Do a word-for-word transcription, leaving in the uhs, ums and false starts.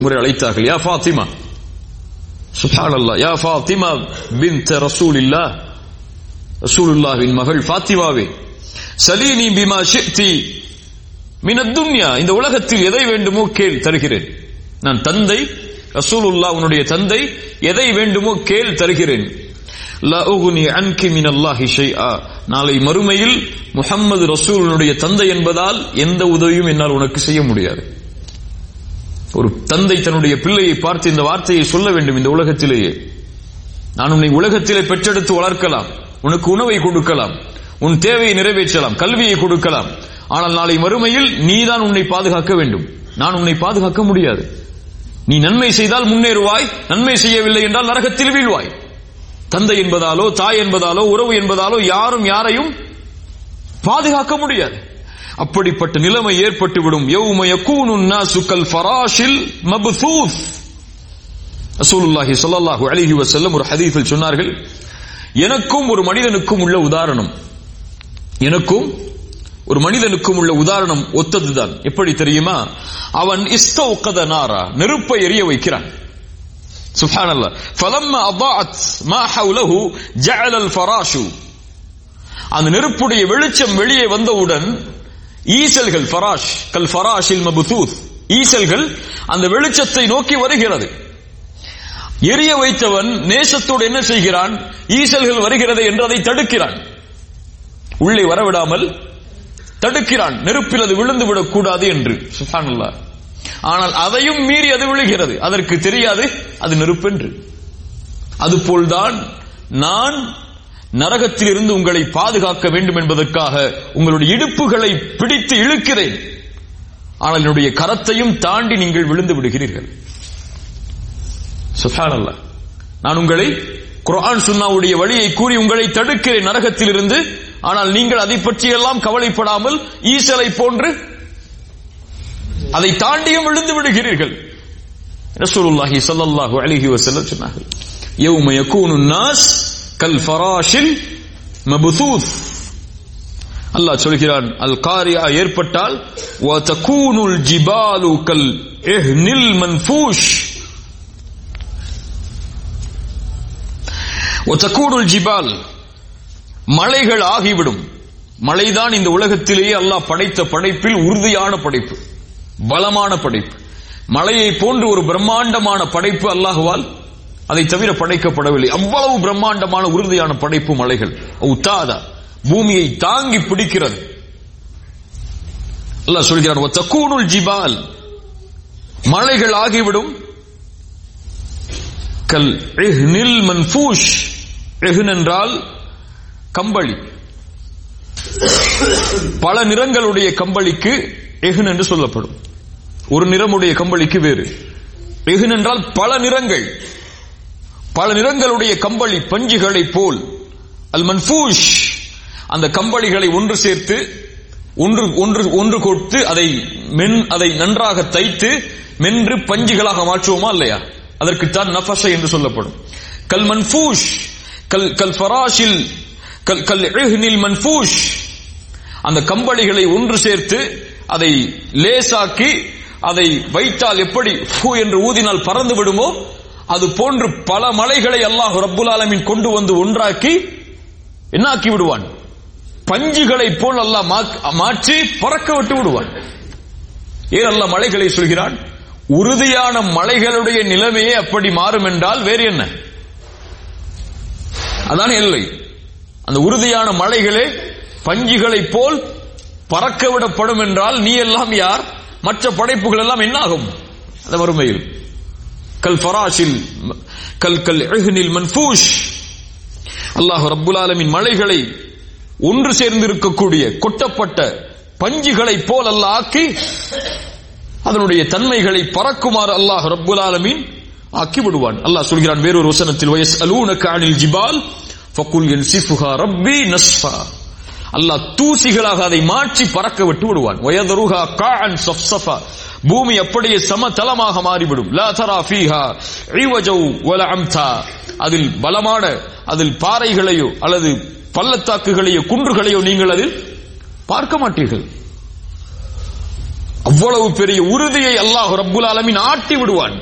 முறை அழைத்தார்கள். யா ஃபாத்திமா, சுப்ஹானல்லாஹ், யா ஃபாத்திமா பின்த் ரசூலில்லாஹ், ரசூலுல்லாஹ்வின் மகள் ஃபாத்திமாவே, சலீனி பிமா ஷி'தி மினத் துன்யா, இந்த உலகத்தில் எதை வேண்டுமோ கேள் தருகிறேன். நான் தந்தை, ரசூலுல்லாஹ் உன்னுடைய தந்தை, எதை வேண்டுமோ கேள் தருகிறேன். லா உக்னி அன்கி மினல்லாஹி ஷைஆ, நாளை மறுமையில் முஹம்மது ரசூலுடைய தந்தை என்பதால் எந்த உதவியும் என்னால் உனக்கு செய்ய முடியாது. ஒரு தந்தை தன்னுடைய பிள்ளையை பார்த்து இந்த வார்த்தையை சொல்ல வேண்டும். இந்த உலகத்திலேயே நான் உன்னை உலகத்திலே பெற்றெடுத்து வளர்க்கலாம், உனக்கு உணவை கொடுக்கலாம், உன் தேவையை நிறைவேற்றலாம், கல்வியை கொடுக்கலாம், ஆனால் நாளை மறுமையில் நீதான் உன்னை பாதுகாக்க வேண்டும். நான் உன்னை பாதுகாக்க முடியாது. நீ நன்மை செய்தால் முன்னேறுவாய், நன்மை செய்யவில்லை என்றால் நரகத்தில் வீழ்வாய். தந்தை என்பதாலோ தாய் என்பதாலோ உறவு என்பதாலோ யாரும் யாரையும் பாதுகாக்க முடியாது. அப்படிப்பட்ட நிலைமை ஏற்பட்டுவிடும். யௌம யகூனு النَّاسُ كَالْفَرَاشِ الْمَبْثُوثِ. ரசூலுல்லாஹி ஸல்லல்லாஹு அலைஹி வஸல்லம் ஒரு ஹதீஸில் சொன்னார்கள், எனக்கும் ஒரு மனிதனுக்கும் உள்ள உதாரணம், எனக்கும் ஒரு மனிதனுக்கும் உள்ள உதாரணம் ஒத்ததுதான். எப்படி தெரியுமா? அவன் இஸ்தௌகத நாரா, நெருப்பை எரிய வைக்கிறான். சுப்ஹானல்லாஹ். ஃபலம்மா அதாஅத் மா ஹவுலஹு ஜஅல அல்-ஃபராஷு, அந்த நெருப்புடைய வெளிச்சம் வெளியே வந்தவுடன் ஈசல்கள், ஃபராஷ் கல் ஃபராஷில் மப்தூத், ஈசல்கள் அந்த வெளிச்சத்தை நோக்கி வருகிறது. எரிய வைத்தவன் நேசத்தோடு என்ன செய்கிறான்? ஈசல்கள் வருகிறது என்று அதை தடுக்கிறான், உள்ளே வரவிடாமல் தடுக்கிறான், நெருப்பில் அது விழுந்து விடக் கூடாது என்று. சுப்ஹானல்லாஹ். ஆனால் அதையும் மீறி அது விழுகிறது, அதற்கு தெரியாது அது நெருப்பென்று. அதுபோல்தான் நான் நரகத்தில் இருந்து உங்களை பாதுகாக்க வேண்டும் என்பதற்காக உங்களுடைய இடுப்புகளை பிடித்து இழுக்கிறேன், ஆனால் என்னுடைய கரத்தையும் தாண்டி நீங்கள் விழுந்து விடுகிறீர்கள். சுப்ஹானல்லாஹ். நான் உங்களை குர்ஆன் சுன்னாவுடைய வழியை கூறி உங்களை தடுக்கிறேன் நரகத்தில் இருந்து, ஆனால் நீங்கள் அதை பற்றியெல்லாம் கவலைப்படாமல் ஈசலை போன்று அதை தாண்டியும் விழுந்து விடுகிறீர்கள். ரசூலுல்லாஹி ஸல்லல்லாஹு அலைஹி வஸல்லம் சொன்னார்கள், யௌம யகூனு النَّاسُ கல்ஃபராஷில் மப்தூத். அல்லாஹ் சொல்கிறான், அல் காரியா ஏற்பட்டால் வ தகூனுல் ஜிபாலு கல் இஹ்னில் மன்ஃபூஷ், வ தகூனுல் ஜிபால், மலைகள் ஆகிவிடும். மலைதான் இந்த உலகத்திலேயே அல்லாஹ் படைத்த படைப்பில் உறுதியான படைப்பு, பலமான படைப்பு. மலையை போன்று ஒரு பிரம்மாண்டமான படைப்பு அல்லாஹ்வால் அதை தவிர படைக்கப்படவில்லை. அவ்வளவு பிரம்மாண்டமான உறுதியான படைப்பு மலைகள். உத்தாதா, பூமியை தாங்கி பிடிக்கிறது. அல்லாஹ் சொல்கிறான், வதகூனுல் ஜிபால், மலைகள் ஆகிவிடும். கல் இஹ்னில் மன்ஃபூஷ், இஹ்ன் என்றால் கம்பளி, பல நிறங்களுடைய கம்பளிக்கு இஹ்ன் என்று சொல்லப்படும். ஒரு நிறமுடைய கம்பளிக்கு வேறு. இஹ்ன் என்றால் பல நிறங்கள், பல நிறங்களுடைய கம்பளி பஞ்சுகளை போல். அல் மன்ஃபூஷ், அந்த கம்பளிகளை ஒன்று சேர்த்து ஒன்று ஒன்று ஒன்று கொடுத்து அதை மென் அதை நன்றாக தைத்து மென்று பஞ்சுகளாக மாற்றுவோமா இல்லையா, அதற்குத்தான் நஃபஷ என்று சொல்லப்படும். கல் மன்ஃபூஷ் கல் கல் ஃபராஷில் கல் கல் இஹ்னில் மன்ஃபூஷ், அந்த கம்பளிகளை ஒன்று சேர்த்து அதை லேசாக்கி அதை வைத்தால் எப்படி ஃபூ என்று ஊதினால் பறந்து விடுமோ அது போன்று பல மலைகளை அல்லாஹ் ரப்புல் ஆலமீன் கொண்டு வந்து ஒன்றாக்கி என்னாக்கி விடுவான், பஞ்சுகளை போல் அல்லாஹ் மாற்றி பறக்க விட்டு விடுவான். ஏன் அல்லாஹ் மலைகளை சொல்கிறான்? உறுதியான மலைகளுடைய நிலைமையே அப்படி மாறும் என்றால் வேறு என்ன? அதான் எல்லை. அந்த உறுதியான மலைகளே பஞ்சுகளை போல் பறக்க விடப்படும் என்றால் நீ எல்லாம் யார்? மற்ற படைப்புகள் எல்லாம் என்ன ஆகும் அந்த வறுமையில்? கல் ஃபராஷில் கல் கல் இஹ்னில் மன்ஃபூஷ். அல்லாஹ் ரப்புல் ஆலமீன் மலைகளை ஒன்று சேர்ந்து இருக்கக்கூடிய கொட்டப்பட்ட பஞ்சுகளை போல் அல்லாஹ் ஆக்கி அதனுடைய தன்மைகளை பறக்குமாறு அல்லாஹ் ரப்புல் ஆலமீன் ஆக்கி விடுவான். அல்லாஹ் சொல்கிறான் வேறொரு வசனத்தில், வயஸ்அலூனக அனில் ஜிபால் ஃபகுல் யன்சிஃபுஹா ரப்பி நஸ்ஃபா. அல்லாஹ் தூசிகளாக அதை மாற்றி பறக்க விட்டு விடுவான். வயதருஹா காஅன் ஸஃப்ஸஃபா, பூமி அப்படியே சமதளமாக மாறிவிடும். லா தரா ஃபீஹா இவஜௌ வல அம்தா, அதில் பலமான அதில் பாறைகளையோ அல்லது பள்ளத்தாக்குகளையோ குன்றுகளையோ நீங்கள் அதில் பார்க்க மாட்டீர்கள். அவ்வளவு பெரிய உறுதியை அல்லாஹ் ரப்புல் ஆலமீன் ஆட்டி விடுவான்.